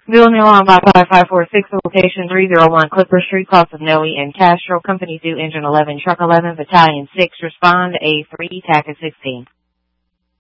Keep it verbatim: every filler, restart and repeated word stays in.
Bill Nilon by five five four six, location three oh one Clipper Street, Cost of Noe and Castro, Company two, Engine eleven, Truck eleven, Battalion six, respond A three, T A C A sixteen.